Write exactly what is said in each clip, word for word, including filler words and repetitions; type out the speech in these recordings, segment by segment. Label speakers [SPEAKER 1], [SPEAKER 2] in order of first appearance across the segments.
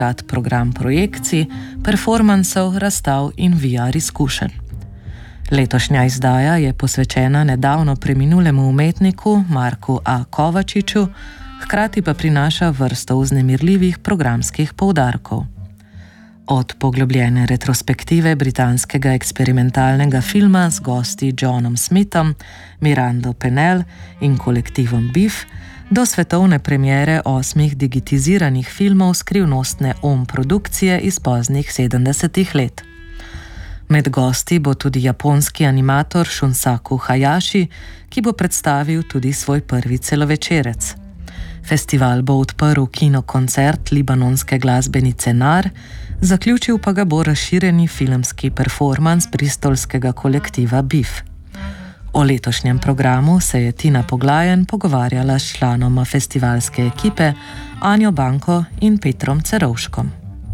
[SPEAKER 1] rad program projekcij, performansov, razstav in V R izkušenj. Letošnja izdaja je posvečena nedavno preminulemu umetniku Marku A. Kovačiču, hkrati pa prinaša vrsto vznemirljivih programskih poudarkov. Od poglobljene retrospektive britanskega eksperimentalnega filma z gosti Johnom Smithom, Mirando Pennell in kolektivom Biff do svetovne premiere osmih digitiziranih filmov skrivnostne Om produkcije iz poznih sedemdesetih let. Med gosti bo tudi japonski animator Shunsaku Hayashi, ki bo predstavil tudi svoj prvi celovečerec. Festival bo odprl kinokoncert libanonske glasbenice Nar, zaključil pa ga bo razširjeni filmski performans bristolskega kolektiva Biff. O letošnjem programu se je Tina Poglajen pogovarjala s članoma festivalske ekipe Anjo Banko in Petrom Cerovškom.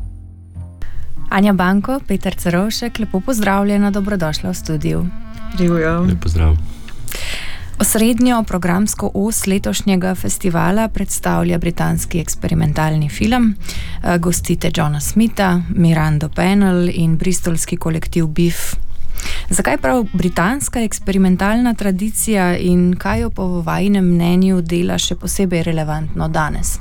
[SPEAKER 2] Anja Banko, Peter Cerovšek, lepo pozdravljena, dobrodošla v studiu.
[SPEAKER 3] Živijo.
[SPEAKER 4] Lep pozdrav.
[SPEAKER 2] Osrednjo programsko os letošnjega festivala predstavlja britanski eksperimentalni film. Gostite Johna Smitha, Mirando Pennell in bristolski kolektiv Biff. Zakaj prav britanska eksperimentalna tradicija in kaj jo po vajinem mnenju dela še posebej relevantno danes?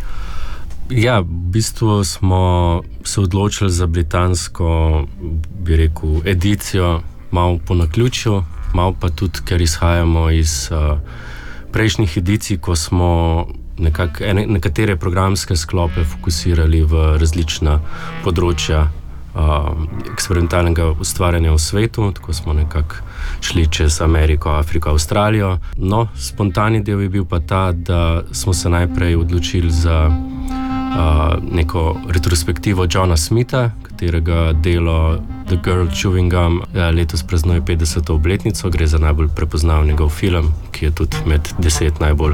[SPEAKER 4] Ja, v bistvu smo se odločili za britansko, bi rekel, edicijo, malo po naključju, malo pa tudi, ker izhajamo iz uh, prejšnjih edicij, ko smo nekak, ene, nekatere programske sklope fokusirali v različna področja uh, eksperimentalnega ustvarjanja v svetu, tako smo nekako šli čez Ameriko, Afriko, Avstralijo. No, spontani del je bil pa ta, da smo se najprej odločili za Uh, neko retrospektivo Johna Smitha, katerega delo The Girl Chewing Gum letos praznuje petdeseto obletnico. Gre za najbolj prepoznav njegov film, ki je tudi med deset najbolj,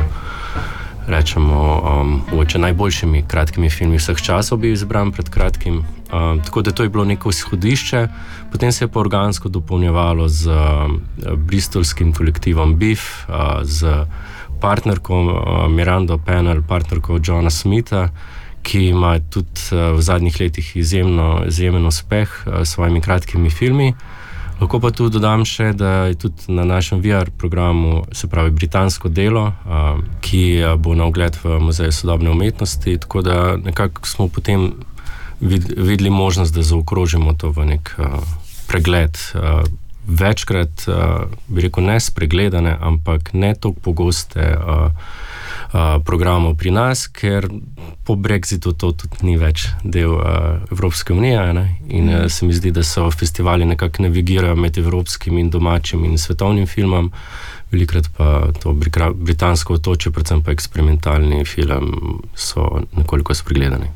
[SPEAKER 4] rečemo, um, oče najboljšimi kratkimi filmi vseh časov bil izbran pred kratkim. Um, tako da to je bilo neko izhodišče, potem se je pa organsko dopolnjevalo z uh, bristolskim kolektivom Biff, uh, z partnerko uh, Mirando Pennell, partnerko Johna Smitha, ki ima tudi uh, v zadnjih letih izjemno, izjemen uspeh uh, s svojimi kratkimi filmi. Lahko pa tudi dodam še, da je tudi na našem V R programu, se pravi britansko delo, uh, ki uh, bo na ogled v Muzeju sodobne umetnosti, tako da nekako smo potem vid, videli možnost, da zaokrožimo to v nek uh, pregled. Uh, večkrat, uh, bi rekel, ne spregledane, ampak ne toliko pogoste uh, uh, programov pri nas, ker po Brexitu to tudi ni več del uh, Evropske unije, ne? In uh, se mi zdi, da so festivali nekako navigirajo med evropskim in domačim in svetovnim filmom, velikrat pa to britansko otočje, predvsem pa eksperimentalni film, so nekoliko spregledani.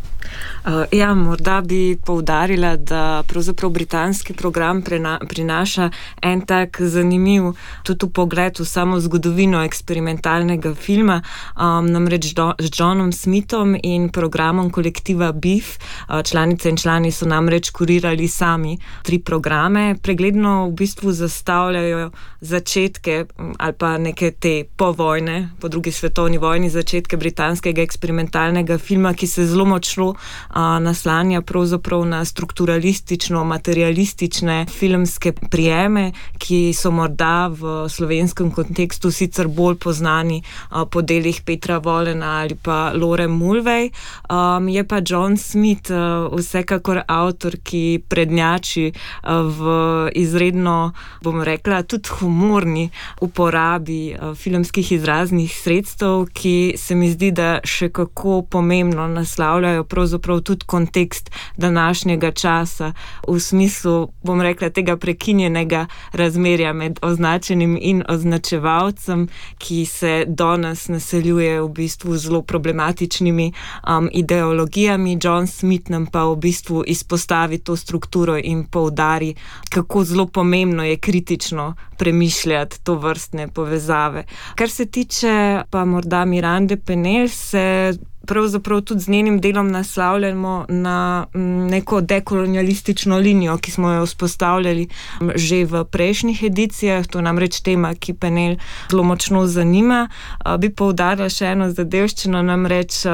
[SPEAKER 3] Uh, ja, morda bi poudarila, da pravzaprav britanski program prena, prinaša en tak zanimiv tudi pogled v samo zgodovino eksperimentalnega filma, um, namreč do, z Johnom Smithom in programom kolektiva Biff. Uh, članice in člani so namreč kurirali sami tri programe, pregledno v bistvu zastavljajo začetke ali pa neke te povojne, po drugi svetovni vojni, začetke britanskega eksperimentalnega filma, ki se zelo močno naslanja pravzaprav na strukturalistično, materialistične filmske prijeme, ki so morda v slovenskem kontekstu sicer bolj poznani po delih Petra Volena ali pa Lore Mulvey. Um, je pa John Smith uh, vsekakor avtor, ki prednjači uh, v izredno, bom rekla, tudi humorni uporabi uh, filmskih izraznih sredstev, ki se mi zdi, da še kako pomembno naslavljajo pravzaprav tudi kontekst današnjega časa v smislu, bom rekla, tega prekinjenega razmerja med označenim in označevalcem, ki se danes naseljuje v bistvu zelo problematičnimi um, ideologijami. John Smith nam pa v bistvu izpostavi to strukturo in poudari, kako zelo pomembno je kritično premišljati to vrstne povezave. Kar se tiče pa morda Mirande Pennell, se pravzaprav tudi z njenim delom naslavljamo na neko dekolonialistično linijo, ki smo jo vzpostavljali že v prejšnjih edicijah. To je namreč tema, ki Pennell zelo močno zanima. Bi poudarila še eno zadevščino, namreč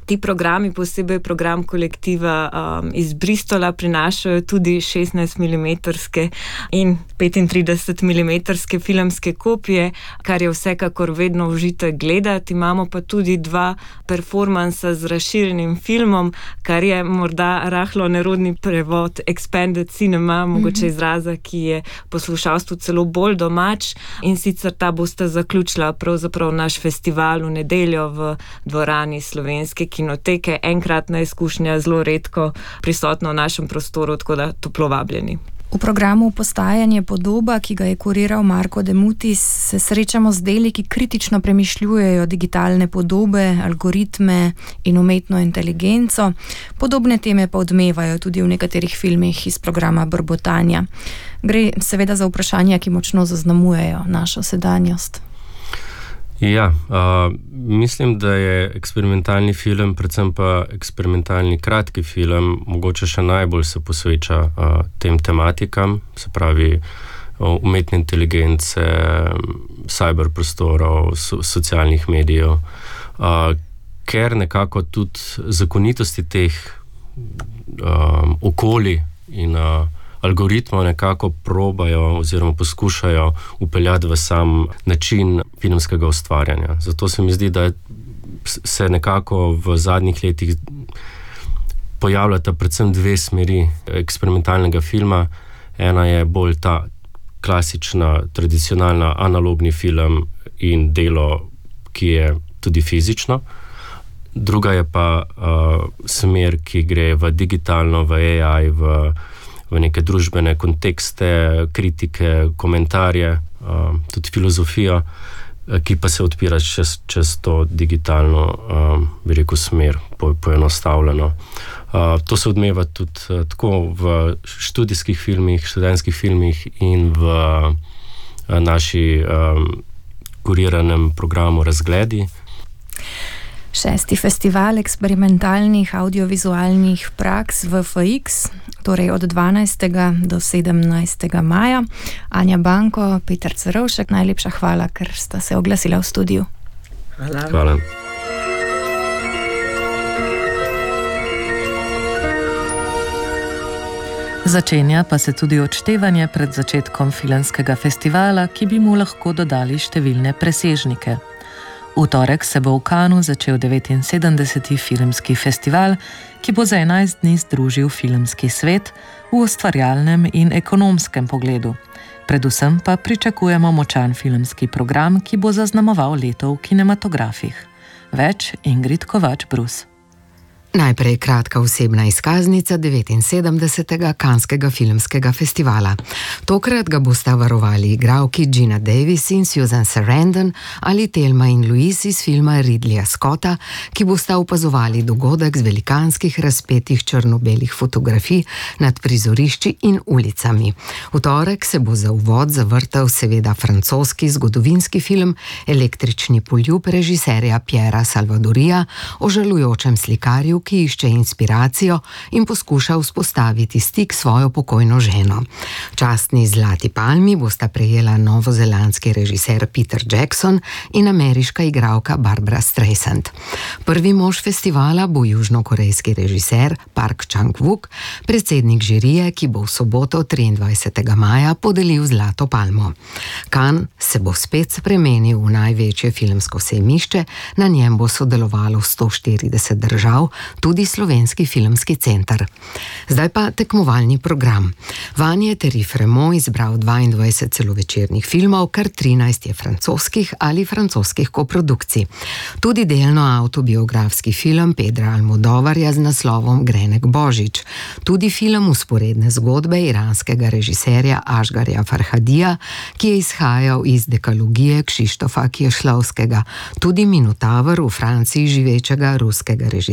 [SPEAKER 3] Ti programi, posebej program kolektiva um, iz Bristola, prinašajo tudi šestnajst milimetrske in petintrideset milimetrske filmske kopije, kar je vsekakor vedno užitek gledati. Imamo pa tudi dva performansa z razširjenim filmom, kar je morda rahlo nerodni prevod expanded cinema, mogoče izraza, ki je poslušalstvu celo bolj domač, in sicer ta bosta zaključila pravzaprav naš festival v nedeljo v dvorani Slovenske kinoteke. Enkratna izkušnja, zelo redko prisotna v našem prostoru, tako da toplo vabljeni.
[SPEAKER 2] V programu Postajanje podoba, ki ga je kuriral Marko Demutis, se srečamo z deli, ki kritično premišljujejo digitalne podobe, algoritme in umetno inteligenco. Podobne teme pa odmevajo tudi v nekaterih filmih iz programa Brbotanja. Gre seveda za vprašanja, ki močno zaznamujejo našo sedanjost.
[SPEAKER 4] Ja, uh, mislim, da je eksperimentalni film, predvsem pa eksperimentalni kratki film, mogoče še najbolj se posveča uh, tem tematikam, se pravi uh, umetne inteligence, cyberprostorov, so, socialnih medijev, uh, ker nekako tudi zakonitosti teh uh, okolij in uh, algoritmov nekako probajo oziroma poskušajo upeljati v sam način filmskega ustvarjanja. Zato se mi zdi, da se nekako v zadnjih letih pojavljata predvsem dve smeri eksperimentalnega filma. Ena je bolj ta klasična, tradicionalna, analogni film in delo, ki je tudi fizično. Druga je pa uh, smer, ki gre v digitalno, v A I, v v neke družbene kontekste, kritike, komentarje, uh, tudi filozofijo, ki pa se odpira čez, čez to digitalno, uh, bi rekel, smer, po, poenostavljeno. Uh, to se odmeva tudi uh, tako v študijskih filmih, študentskih filmih in v uh, naši um, kuriranem programu Razgledi.
[SPEAKER 2] Šesti festival eksperimentalnih audiovizualnih praks V F X, torej od dvanajstega do sedemnajstega maja. Anja Banko, Peter Cerovšek, najlepša hvala, ker sta se oglasila v studiu.
[SPEAKER 3] Hvala.
[SPEAKER 4] Hvala.
[SPEAKER 1] Začenja pa se tudi odštevanje pred začetkom filmskega festivala, ki bi mu lahko dodali številne presežnike. V torek se bo v Cannesu začel devetinsedemdeseti filmski festival, ki bo za enajst dni združil filmski svet v ustvarjalnem in ekonomskem pogledu. Predvsem pa pričakujemo močan filmski program, ki bo zaznamoval leto v kinematografih. Več Ingrid Kovač-Brus.
[SPEAKER 5] Najprej kratka osebna izkaznica devetinsedemdesetega Canskega filmskega festivala. Tokrat ga bosta varovali igralki Gina Davis in Susan Sarandon ali Thelma in Louise iz filma Ridleya Scotta, ki bosta opazovali dogodek z velikanskih razpetih črno-belih fotografij nad prizorišči in ulicami. V torek se bo za uvod zavrtel seveda francoski zgodovinski film Električni poljub režiserja Piera Salvadorija o žalujočem slikarju, ki išče inspiracijo in poskuša vzpostaviti stik s svojo pokojno ženo. Častni zlati palmi bosta prejela novozelandski režiser Peter Jackson in ameriška igralka Barbara Streisand. Prvi mož festivala bo južnokorejski režiser Park Chang-wook, predsednik žirije, ki bo v soboto triindvajsetega maja podelil zlato palmo. Cannes se bo spet spremenil v največje filmsko sejmišče, na njem bo sodelovalo sto štirideset držav, tudi Slovenski filmski center. Zdaj pa tekmovalni program. Vanj je Thierry Frémaux izbral dvaindvajset celovečernih filmov, kar trinajst je francoskih ali francoskih koprodukcij. Tudi delno avtobiografski film Pedra Almodovarja z naslovom Grenek Božič. Tudi film vzporedne zgodbe iranskega režiserja Asgharja Farhadija, ki je izhajal iz dekalogije Kšištofa Kieślowskega. Tudi Minotaur v Franciji živečega ruskega režiserja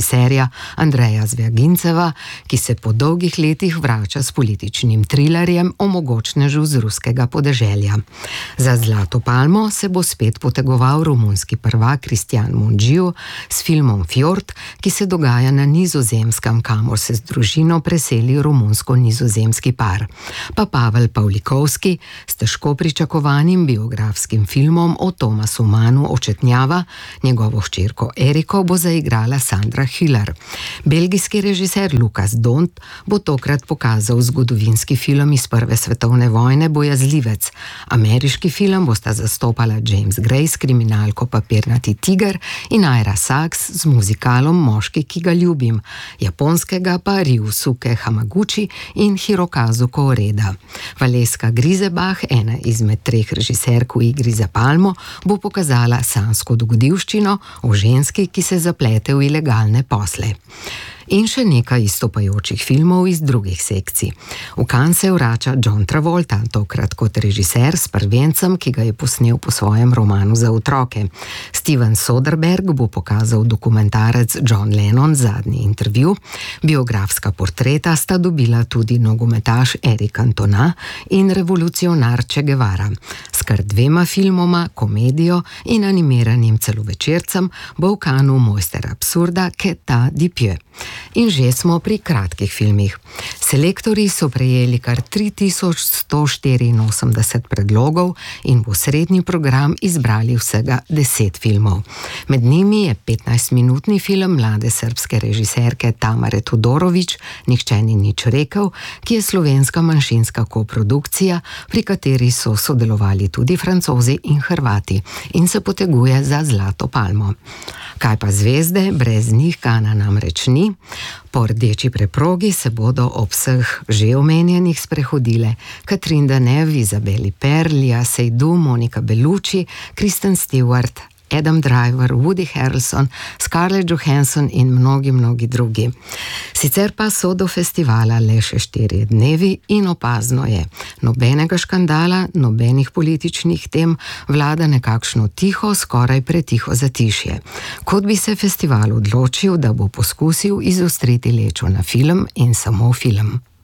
[SPEAKER 5] Andreja Zvjaginceva, ki se po dolgih letih vrača s političnim trilerjem o mogočnežu z ruskega podeželja. Za Zlato palmo se bo spet potegoval romunski prvak Kristjan Mungiu s filmom Fjord, ki se dogaja na Nizozemskem, kamor se z družino preseli romunsko-nizozemski par. Pa Pavel Pavlikovski s težko pričakovanim biografskim filmom o Tomasu Mannu Očetnjava, njegovo hčerko Eriko bo zaigrala Sandra Hüller. Belgijski režiser Lukas Dont bo tokrat pokazal zgodovinski film iz Prve svetovne vojne Bojazljivec. Ameriški film bosta zastopala James Gray s kriminalko Papirnati tiger in Ira Sachs z muzikalom Moški, ki ga ljubim, japonskega pa Ryusuke Hamaguchi in Hirokazu Kooreda. Valeska Grisebach, ena izmed treh režiserk v igri za palmo, bo pokazala sansko dogodivščino o ženski, ki se zaplete v ilegalne posle. In še nekaj izstopajočih filmov iz drugih sekcij. V Cannes se vrača John Travolta, tokrat kot režiser s prvencem, ki ga je posnel po svojem romanu za otroke. Steven Soderbergh bo pokazal dokumentarec John Lennon zadnji intervju. Biografska portreta sta dobila tudi nogometaš Eric Cantona in revolucionar Che Guevara. S kar dvema filmoma, komedijo in animiranim celovečercem bo v Cannesu mojster absurda Quetta Dipieux. In že smo pri kratkih filmih. Selektorji so prejeli kar tri tisoč sto štiriinosemdeset predlogov in v srednji program izbrali vsega deset filmov. Med njimi je petnajstminutni film mlade srbske režiserke Tamare Todorović, Nihče ni nič rekel, ki je slovenska manjšinska koprodukcija, pri kateri so sodelovali tudi Francozi in Hrvati in se poteguje za Zlato palmo. Kaj pa zvezde, brez njih Kana namreč ni. Po rdeči preprogi se bodo ob vseh že omenjenih sprehodile Katrin Deneuve, Isabelle Huppert, Léa Seydoux, Monica Bellucci, Kristen Stewart, Adam Driver, Woody Harrelson, Scarlett Johansson in mnogi, mnogi drugi. Sicer pa so do festivala le še štirje dnevi in opazno je, nobenega škandala, nobenih političnih tem, vlada nekakšno tiho, skoraj pretiho zatišje. Kot bi se festival odločil, da bo poskusil izostriti lečo na film in samo film.